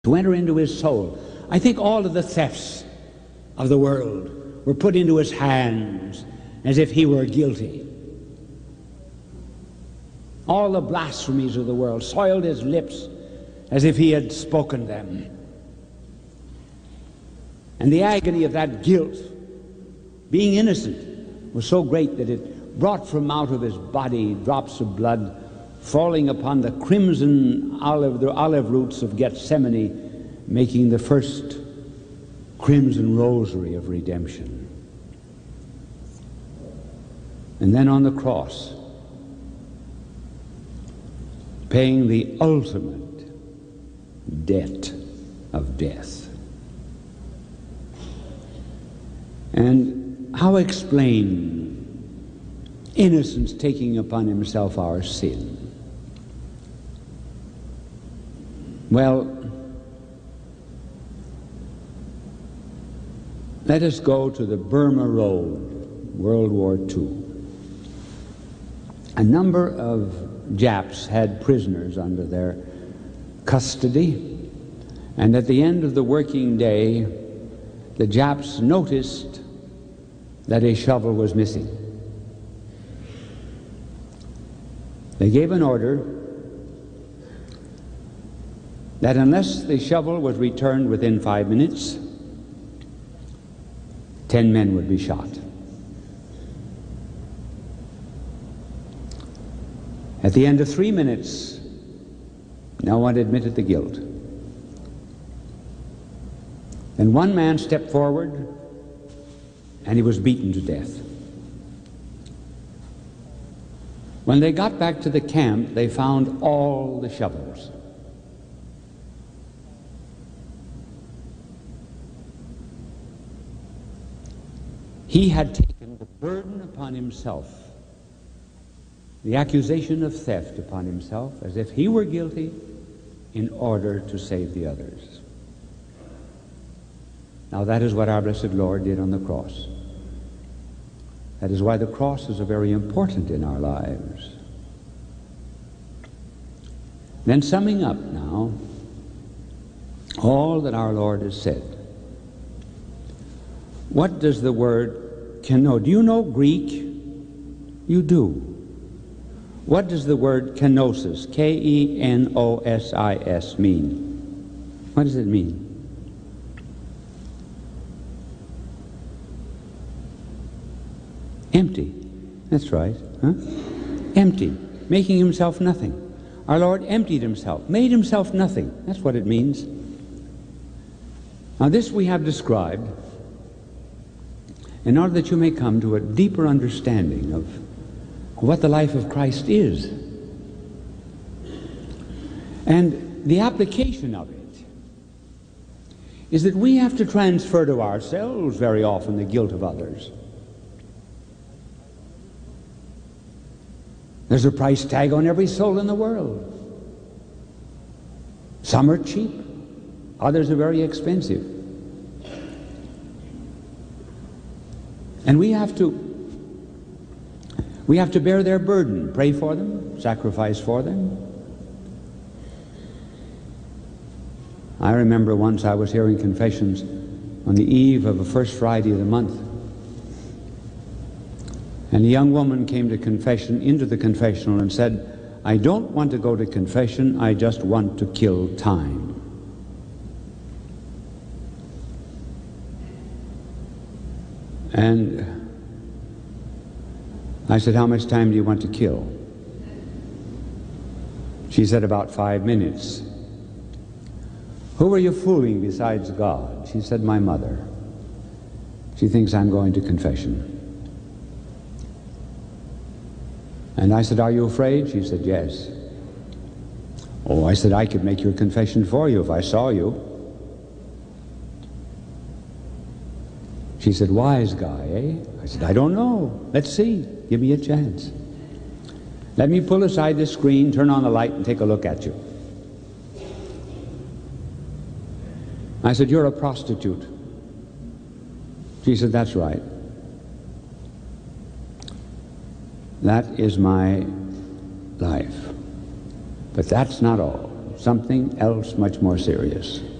to enter into his soul. I think all of the thefts of the world were put into his hands as if he were guilty. All the blasphemies of the world soiled his lips as if he had spoken them. And the agony of that guilt, being innocent, was so great that it brought from out of his body drops of blood falling upon the crimson olive roots of Gethsemane, making the first crimson rosary of redemption. And then on the cross, paying the ultimate debt of death. And how explain innocence taking upon himself our sin? Well, let us go to the Burma Road, World War II. A number of Japs had prisoners under their custody, and at the end of the working day, the Japs noticed that a shovel was missing. They gave an order that unless the shovel was returned within 5 minutes, 10 men would be shot. At the end of 3 minutes, no one admitted the guilt. Then one man stepped forward and he was beaten to death. When they got back to the camp, they found all the shovels. He had taken the burden upon himself, the accusation of theft upon himself, as if he were guilty, in order to save the others. Now that is what our blessed Lord did on the cross. That is why the crosses are very important in our lives. Then summing up now all that our Lord has said. What does the word keno? Do you know Greek? You do. What does the word kenosis, K-E-N-O-S-I-S, mean? What does it mean? Empty. That's right. Huh? Empty. Making himself nothing. Our Lord emptied himself, made himself nothing. That's what it means. Now this we have described in order that you may come to a deeper understanding of what the life of Christ is. And the application of it is that we have to transfer to ourselves very often the guilt of others. There's a price tag on every soul in the world. Some are cheap, others are very expensive. And we have to bear their burden, pray for them, sacrifice for them. I remember once I was hearing confessions on the eve of the first Friday of the month. And a young woman came to into the confessional and said, I don't want to go to confession, I just want to kill time. And I said, how much time do you want to kill? She said, about 5 minutes. Who are you fooling besides God? She said, my mother. She thinks I'm going to confession. And I said, are you afraid? She said, yes. Oh, I said, I could make your confession for you if I saw you. She said, wise guy, eh? I said, I don't know. Let's see. Give me a chance. Let me pull aside this screen, turn on the light, and take a look at you. I said, you're a prostitute. She said, that's right. That is my life. But that's not all. something else much more serious.